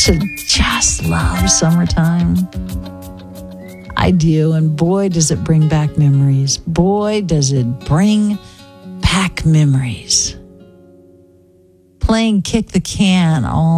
Don't you just love summertime? I do, and boy, does it bring back memories. Boy, does it bring back memories. Playing kick the can all